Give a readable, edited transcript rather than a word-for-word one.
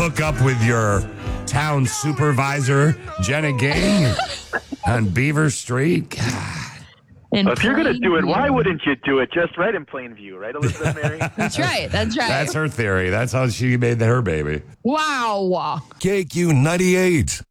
hook up with your town supervisor, Jenna Ging, on Beaver Street. God. Well, if you're going to do it, why Plainview. wouldn't you do it just right in Plainview, right, Elizabeth Mary? That's right. That's right. That's her theory. That's how she made her baby. Wow. KQ 98.